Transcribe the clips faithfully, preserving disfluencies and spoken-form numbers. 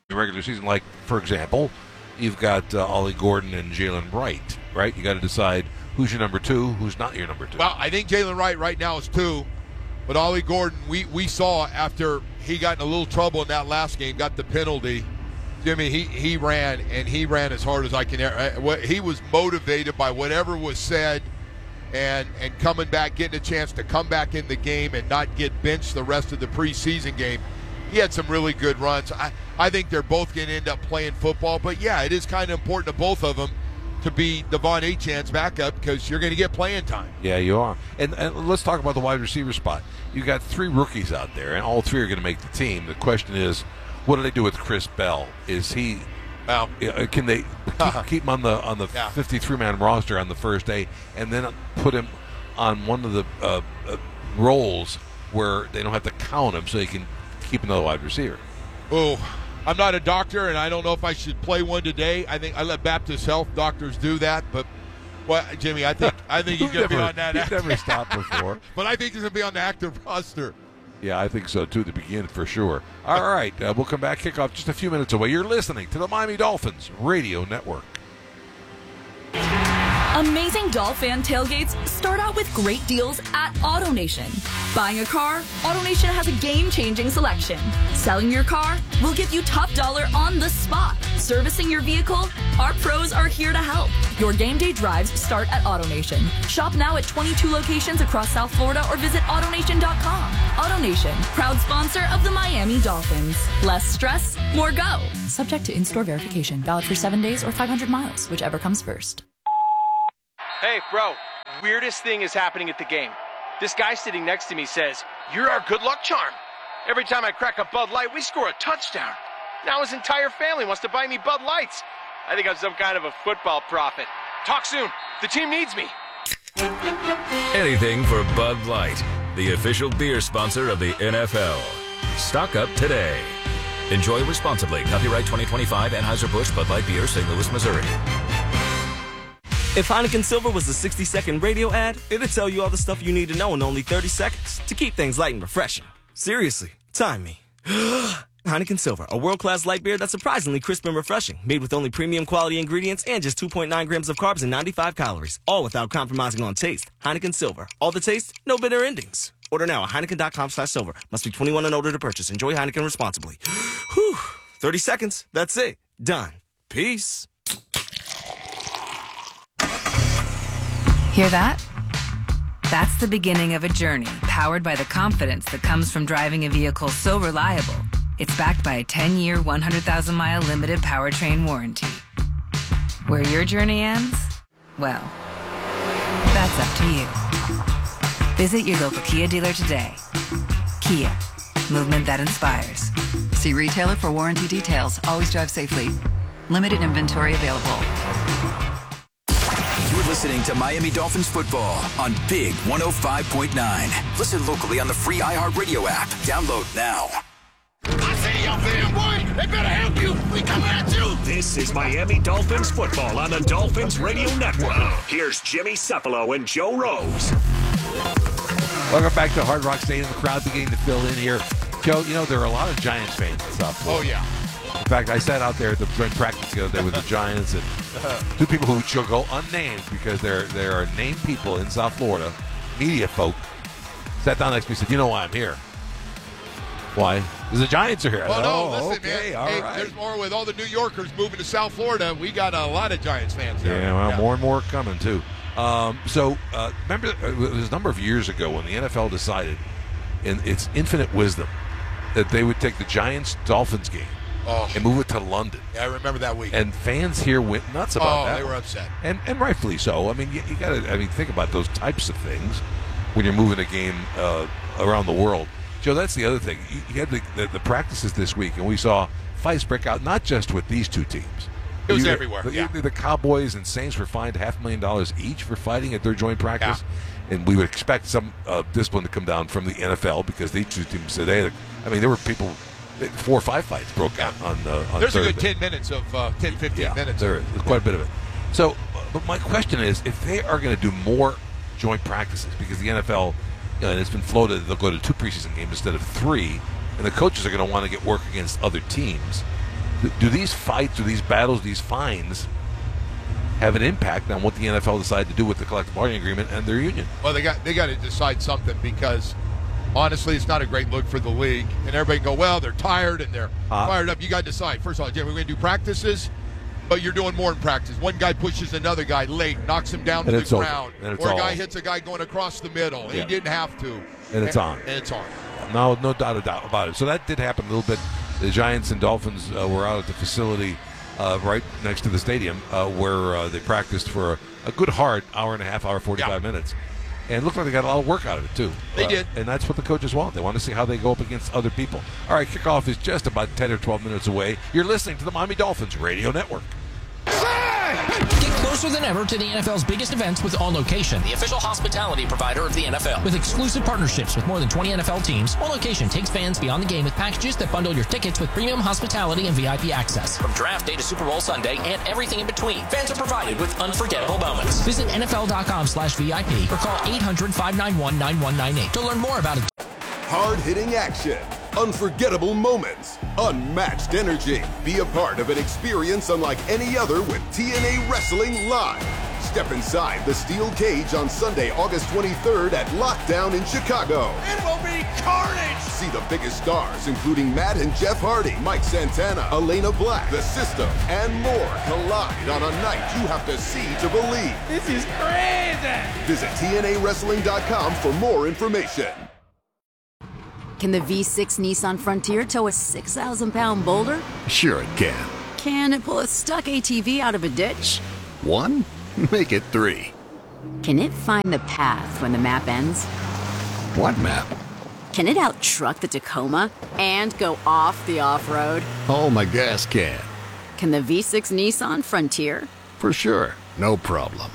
the regular season. Like, for example, you've got uh, Ollie Gordon and Jalen Wright, right? You got to decide who's your number two, who's not your number two. Well, I think Jalen Wright right now is two, but Ollie Gordon, we, we saw after he got in a little trouble in that last game, got the penalty. Jimmy, he, he ran, and he ran as hard as I can. He was motivated by whatever was said, and and coming back, getting a chance to come back in the game and not get benched the rest of the preseason game. He had some really good runs. I, I think they're both going to end up playing football, but yeah, it is kind of important to both of them to be Devon Achane's backup because you're going to get playing time. Yeah, you are. And, and let's talk about the wide receiver spot. You've got three rookies out there, and all three are going to make the team. The question is, what do they do with Chris Bell? Is he? Well, can they keep, keep him on the on the yeah. fifty-three man roster on the first day, and then put him on one of the uh, uh, roles where they don't have to count him, so they can keep another wide receiver? Oh, I'm not a doctor, and I don't know if I should play one today. I think I let Baptist Health doctors do that, but well, Jimmy, I think I think he's going to be on that. He's active. never stopped before, but I think he's going to be on the active roster. Yeah, I think so, too, to begin, for sure. All right, uh, we'll come back, kickoff just a few minutes away. You're listening to the Miami Dolphins Radio Network. Amazing Dolphin tailgates start out with great deals at AutoNation. Buying a car? AutoNation has a game-changing selection. Selling your car? We'll give you top dollar on the spot. Servicing your vehicle? Our pros are here to help. Your game day drives start at AutoNation. Shop now at twenty-two locations across South Florida or visit AutoNation dot com. AutoNation, proud sponsor of the Miami Dolphins. Less stress, more go. Subject to in-store verification. Valid for seven days or five hundred miles, whichever comes first. Hey, bro, weirdest thing is happening at the game. This guy sitting next to me says, "You're our good luck charm." Every time I crack a Bud Light, we score a touchdown. Now his entire family wants to buy me Bud Lights. I think I'm some kind of a football prophet. Talk soon. The team needs me. Anything for Bud Light, the official beer sponsor of the N F L. Stock up today. Enjoy responsibly. Copyright twenty twenty-five Anheuser-Busch Bud Light Beer, Saint Louis, Missouri. If Heineken Silver was a sixty second radio ad, it'd tell you all the stuff you need to know in only thirty seconds to keep things light and refreshing. Seriously, time me. Heineken Silver, a world-class light beer that's surprisingly crisp and refreshing, made with only premium quality ingredients and just two point nine grams of carbs and ninety-five calories, all without compromising on taste. Heineken Silver, all the taste, no bitter endings. Order now at Heineken dot com slash silver. Must be twenty-one and older to purchase. Enjoy Heineken responsibly. Whew, thirty seconds, that's it. Done. Peace. Hear that? That's the beginning of a journey powered by the confidence that comes from driving a vehicle so reliable. It's backed by a ten-year, one hundred thousand mile limited powertrain warranty. Where your journey ends? Well, that's up to you. Visit your local Kia dealer today. Kia, movement that inspires. See retailer for warranty details. Always drive safely. Limited inventory available. You're listening to Miami Dolphins football on Big one oh five point nine. Listen locally on the free iHeartRadio app. Download now. I see your fanboy. They better help you. We coming at you. This is Miami Dolphins football on the Dolphins Radio Network. Here's Jimmy Cephalo and Joe Rose. Welcome back to Hard Rock Stadium. The crowd beginning to fill in here. Joe, you know, there are a lot of Giants fans in South Florida. Oh, yeah. In fact, I sat out there at the joint practice the other day with the Giants and two people who should go unnamed because there there are named people in South Florida, media folk, sat down next to me and said, "You know why I'm here?" Why? Because the Giants are here. Well, no, oh, listen, okay, man. all hey, right. There's more with all the New Yorkers moving to South Florida. We got a lot of Giants fans there. Yeah, well, yeah. more and more coming, too. Um, so, uh, remember, it was a number of years ago when the N F L decided, in its infinite wisdom, that they would take the Giants-Dolphins game oh. and move it to London. Yeah, I remember that week. And fans here went nuts about oh, that. they were upset. And and rightfully so. I mean, you, you got to I mean, think about those types of things when you're moving a game uh, around the world. Joe, that's the other thing. You, you had the, the, the practices this week, and we saw fights break out, not just with these two teams. It was you, everywhere, the, yeah. The Cowboys and Saints were fined half a million dollars each for fighting at their joint practice. Yeah. And we would expect some uh, discipline to come down from the N F L because these two teams today, I mean, there were people, four or five fights broke out on, uh, on There's Thursday. a good ten minutes of, uh, ten, fifteen yeah, minutes. There is quite a bit of it. So, but my question is, if they are going to do more joint practices, because the N F L, you know, and it's been floated, they'll go to two preseason games instead of three, and the coaches are going to want to get work against other teams. do, do these fights, do these battles, these fines have an impact on what the N F L decided to do with the collective bargaining agreement and their union? Well, they got they got to decide something because honestly, it's not a great look for the league. And everybody go, well, they're tired and they're uh, fired up. You got to decide. First of all, Jim, we're going to do practices, but you're doing more in practice. One guy pushes another guy late, knocks him down to the ground, or a guy all. hits a guy going across the middle. Yeah. He didn't have to. And it's and, on. And it's on. No, no doubt about it. So that did happen a little bit. The Giants and Dolphins uh, were out at the facility uh, right next to the stadium uh, where uh, they practiced for a, a good hard hour and a half, hour, forty-five yeah. minutes. And it looked like they got a lot of work out of it, too. They uh, did. And that's what the coaches want. They want to see how they go up against other people. All right, kickoff is just about ten or twelve minutes away. You're listening to the Miami Dolphins Radio Network. Get closer than ever to the N F L's biggest events with On Location, the official hospitality provider of the N F L. With exclusive partnerships with more than twenty N F L teams, On Location takes fans beyond the game with packages that bundle your tickets with premium hospitality and V I P access. From draft day to Super Bowl Sunday and everything in between, fans are provided with unforgettable moments. Visit N F L dot com slash V I P or call eight hundred, five nine one, nine one nine eight to learn more about it. Hard-hitting action, unforgettable moments, unmatched energy. Be a part of an experience unlike any other with T N A Wrestling Live. Step inside the steel cage on Sunday, August twenty-third at Lockdown in Chicago. It will be carnage! See the biggest stars, including Matt and Jeff Hardy, Mike Santana, Elena Black, The System, and more collide on a night you have to see to believe. This is crazy! Visit T N A wrestling dot com for more information. Can the V six Nissan Frontier tow a six thousand pound boulder? Sure it can. Can it pull a stuck A T V out of a ditch? One? Make it three. Can it find the path when the map ends? What map? Can it out-truck the Tacoma and go off the off-road? Oh, my gas can. Can the V six Nissan Frontier? For sure. No problem.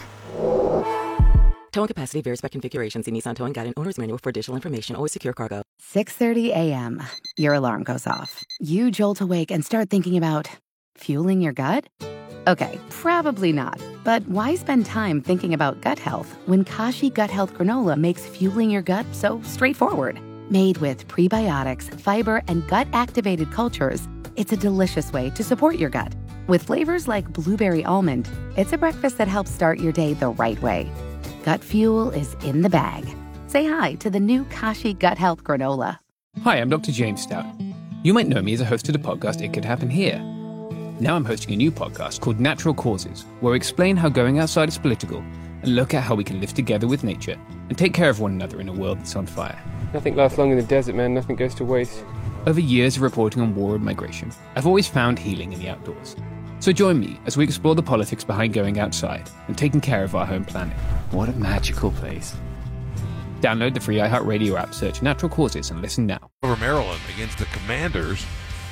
Towing capacity varies by configuration. See Nissan Towing Guide and Owner's Manual for additional information. Always secure cargo. six thirty a.m. Your alarm goes off. You jolt awake and start thinking about fueling your gut? Okay, probably not. But why spend time thinking about gut health when Kashi Gut Health Granola makes fueling your gut so straightforward? Made with prebiotics, fiber, and gut-activated cultures, it's a delicious way to support your gut. With flavors like blueberry almond, it's a breakfast that helps start your day the right way. Gut fuel is in the bag. Say hi to the new Kashi Gut Health Granola. Hi, I'm Doctor James Stout. You might know me as a host of the podcast It Could Happen Here. Now I'm hosting a new podcast called Natural Causes, where we explain how going outside is political and look at how we can live together with nature and take care of one another in a world that's on fire. Nothing lasts long in the desert, man. Nothing goes to waste. Over years of reporting on war and migration, I've always found healing in the outdoors. So join me as we explore the politics behind going outside and taking care of our home planet. What a magical place. Download the free iHeartRadio app, search Natural Causes, and listen now. Over Maryland against the Commanders.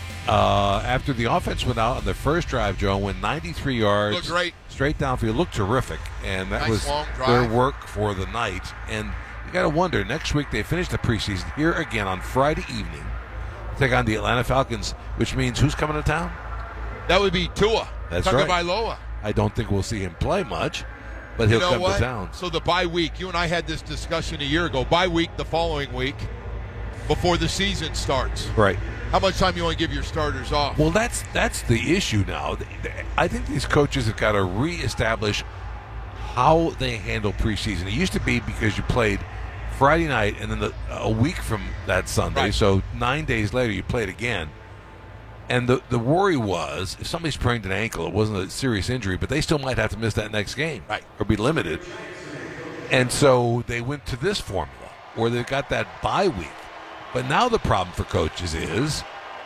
Uh, after the offense went out on the first drive, Joe, went ninety-three yards. Looked great. Straight downfield. Looked terrific. And that nice was long drive. Their work for the night. And you got to wonder, next week they finish the preseason here again on Friday evening. Take on the Atlanta Falcons, which means who's coming to town? That would be Tua. That's Tagovailoa. right. I don't think we'll see him play much, but he'll you know come what? to town. So the bye week, you and I had this discussion a year ago. Bye week the following week before the season starts. Right. How much time you want to give your starters off? Well, that's that's the issue now. I think these coaches have got to reestablish how they handle preseason. It used to be because you played Friday night and then the, a week from that Sunday, right. So nine days later you played again. And the, the worry was, if somebody sprained an ankle, it wasn't a serious injury, but they still might have to miss that next game, right, or be limited. And so they went to this formula, where they've got that bye week. But now the problem for coaches is,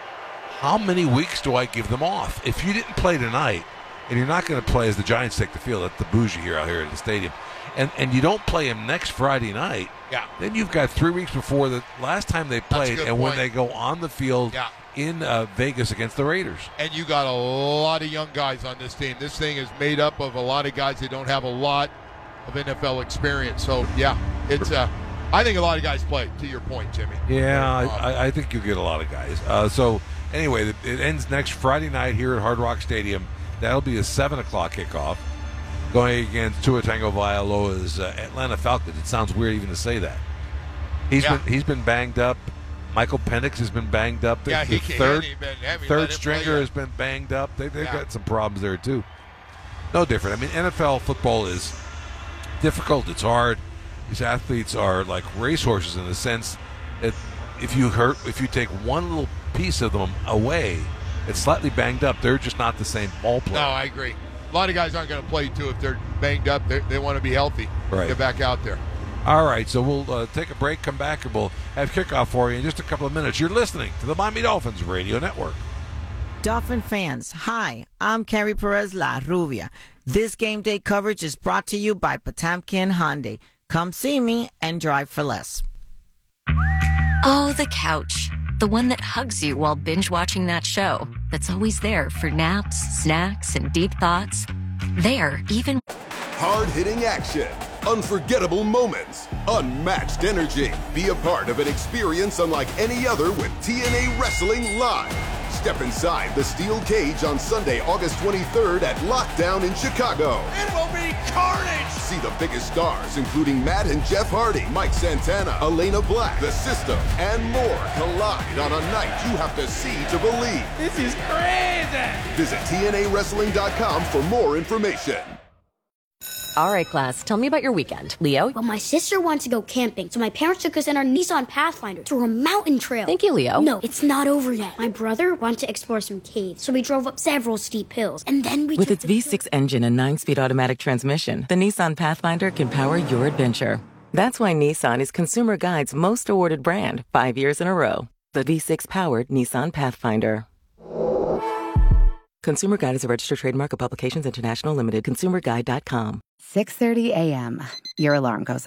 how many weeks do I give them off? If you didn't play tonight, and you're not going to play as the Giants take the field at the bougie here out here at the stadium, and, and you don't play them next Friday night, yeah. then you've got three weeks before the last time they played, and point. when they go on the field yeah. in uh, Vegas against the Raiders. And you got a lot of young guys on this team. This thing is made up of a lot of guys that don't have a lot of N F L experience. So, yeah, it's uh, I think a lot of guys play, to your point, Jimmy. Yeah, I, I think you'll get a lot of guys. Uh, so, anyway, it ends next Friday night here at Hard Rock Stadium. That'll be a seven o'clock kickoff going against Tua Tagovailoa's uh, Atlanta Falcons. It sounds weird even to say that. He's yeah. been he's been banged up. Michael Penix has been banged up. The, Yeah, he the can't- third, he hasn't been- haven't third let him play stringer yet. has been banged up. They, they've Yeah. got some problems there, too. No different. I mean, N F L football is difficult. It's hard. These athletes are like racehorses in the sense that if you hurt, if you take one little piece of them away, it's slightly banged up. They're just not the same ball player. No, I agree. A lot of guys aren't going to play, too, if they're banged up. They, they want to be healthy. Right. Get back out there. All right, so we'll uh, take a break, come back, and we'll have kickoff for you in just a couple of minutes. You're listening to the Miami Dolphins Radio Network. Dolphin fans, hi, I'm Carrie Perez La Rubia. This game day coverage is brought to you by Potamkin Hyundai. Come see me and drive for less. Oh, the couch. The one that hugs you while binge watching that show. That's always there for naps, snacks, and deep thoughts. There, even... Hard-hitting action, unforgettable moments, unmatched energy. Be a part of an experience unlike any other with T N A Wrestling Live. Step inside the steel cage on Sunday, August twenty-third at Lockdown in Chicago. It will be carnage! See the biggest stars, including Matt and Jeff Hardy, Mike Santana, Elena Black, The System, and more collide on a night you have to see to believe. This is crazy! Visit T N A wrestling dot com for more information. All right, class, tell me about your weekend. Leo? Well, my sister wants to go camping, so my parents took us in our Nissan Pathfinder to a mountain trail. Thank you, Leo. No, it's not over yet. My brother wanted to explore some caves, so we drove up several steep hills, and then we With took its the V six engine and nine-speed automatic transmission, the Nissan Pathfinder can power your adventure. That's why Nissan is Consumer Guide's most awarded brand, five years in a row. The V six-powered Nissan Pathfinder. Consumer Guide is a registered trademark of Publications International Limited. consumer guide dot com. six thirty a.m. Your alarm goes